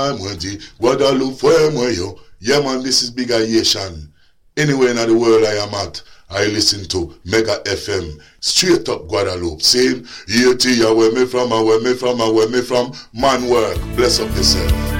Guadalupe fue yo. Yeah man, this is Big Haitian. Anywhere in the world I am at, I listen to Mega FM, straight up Guadalupe, saying, where me from, man work, bless up yourself.